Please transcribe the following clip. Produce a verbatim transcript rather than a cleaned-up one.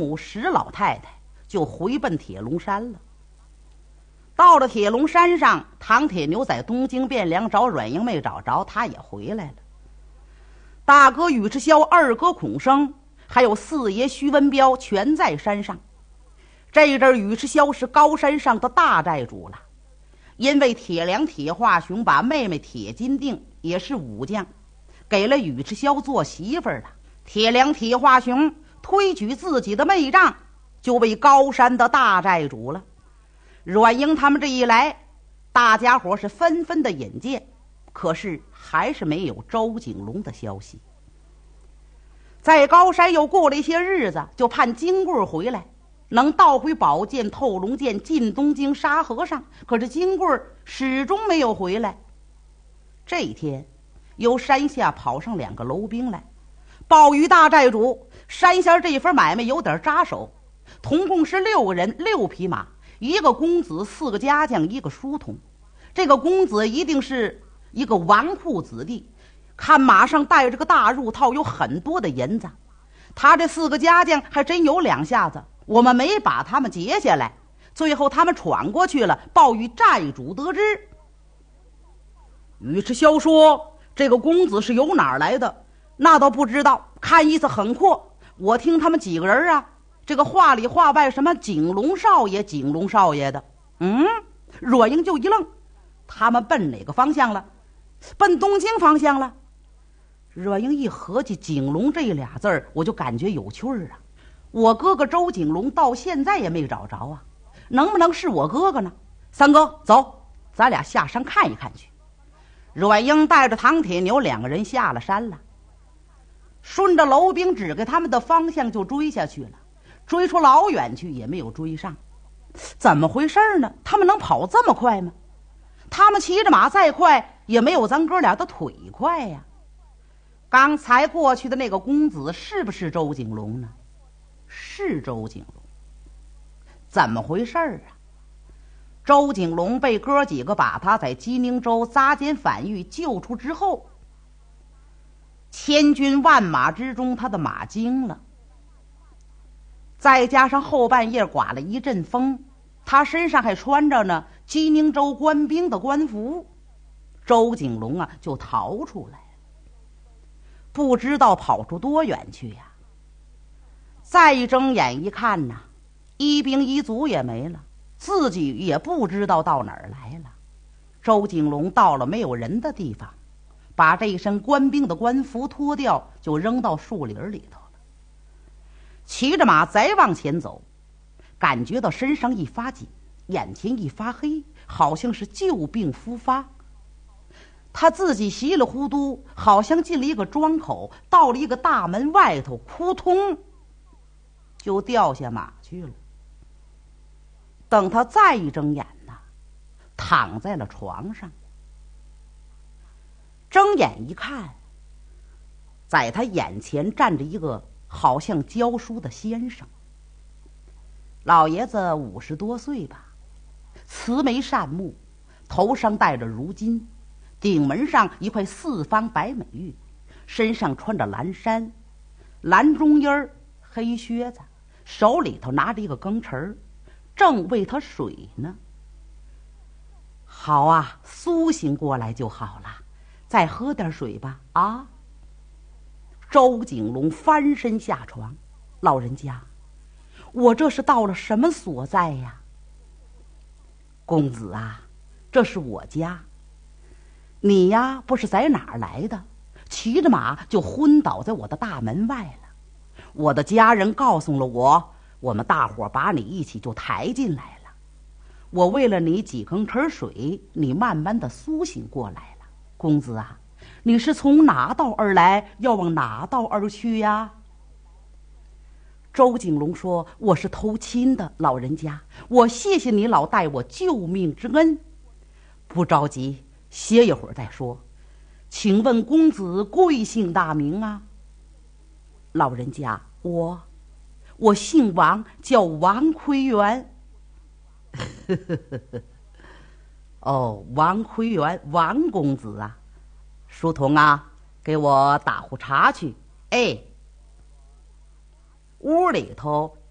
母石老太太就回奔铁龙山了。到了铁龙山上，唐铁牛在东京汴梁找阮英没找着，他也回来了。大哥宇智霄，二哥孔生，还有四爷徐文彪全在山上。这一阵宇智霄是高山上的大寨主了，因为铁梁铁化雄把妹妹铁金定也是武将，给了宇智霄做媳妇儿了。铁梁铁化雄推举自己的妹丈，就为高山的大寨主了。阮英他们这一来，大家伙是纷纷的引荐，可是还是没有周景龙的消息。在高山又过了一些日子，就盼金贵回来，能盗回宝剑、透龙剑，进东京杀和尚。可是金贵始终没有回来。这一天，由山下跑上两个楼兵来，报与大寨主，山下这份买卖有点扎手，同共是六个人，六匹马，一个公子，四个家将，一个书童。这个公子一定是一个纨绔子弟，看马上带着个大褥套，有很多的银子。他这四个家将还真有两下子，我们没把他们截下来，最后他们闯过去了，报与寨主得知。宇智霄说，这个公子是由哪儿来的？那倒不知道，看意思很阔。我听他们几个人啊，这个话里话外什么景龙少爷景龙少爷的。嗯，阮英就一愣，他们奔哪个方向了？奔东京方向了。阮英一合计景龙这俩字儿，我就感觉有趣儿啊。我哥哥周景龙到现在也没找着啊，能不能是我哥哥呢？三哥，走，咱俩下山看一看去。阮英带着唐铁牛两个人下了山了，顺着楼兵指给他们的方向就追下去了，追出老远去也没有追上。怎么回事呢？他们能跑这么快吗？他们骑着马再快也没有咱哥俩的腿快呀。刚才过去的那个公子是不是周景龙呢？是周景龙。怎么回事啊？周景龙被哥几个把他在鸡宁州扎奸反狱救出之后，千军万马之中他的马惊了，再加上后半夜刮了一阵风，他身上还穿着呢鸡宁州官兵的官服，周景龙啊就逃出来了，不知道跑出多远去呀。再一睁眼一看呐，一兵一卒也没了，自己也不知道到哪儿来了。周景龙到了没有人的地方，把这一身官兵的官服脱掉，就扔到树林里头了。骑着马再往前走，感觉到身上一发紧，眼前一发黑，好像是旧病复发。他自己稀里糊涂，好像进了一个庄口，到了一个大门外头，扑通就掉下马去了。等他再一睁眼呐，躺在了床上。睁眼一看，在他眼前站着一个好像教书的先生。老爷子五十多岁吧，慈眉善目，头上戴着如巾，顶门上一块四方白美玉，身上穿着蓝衫，蓝中衣儿，黑靴子，手里头拿着一个羹匙，正喂他水呢。好啊，苏醒过来就好了，再喝点水吧。啊！周景龙翻身下床，老人家，我这是到了什么所在呀？公子啊，这是我家。你呀，不是在哪儿来的？骑着马就昏倒在我的大门外了。我的家人告诉了我，我们大伙把你一起就抬进来了。我为了你几羹匙水，你慢慢的苏醒过来了。公子啊，你是从哪道而来，要往哪道而去呀？周景龙说，我是偷亲的，老人家，我谢谢你老待我救命之恩。不着急，歇一会儿再说。请问公子贵姓大名啊？老人家，我我姓王，叫王奎元。哦，王奎元，王公子啊。书童啊，给我打壶茶去。哎，屋里头